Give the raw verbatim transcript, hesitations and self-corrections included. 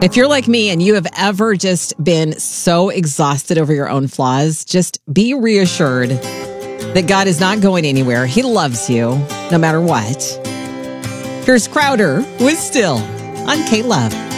If you're like me and you have ever just been so exhausted over your own flaws, just be reassured that God is not going anywhere. He loves you no matter what. Here's Crowder with Still on K-Love.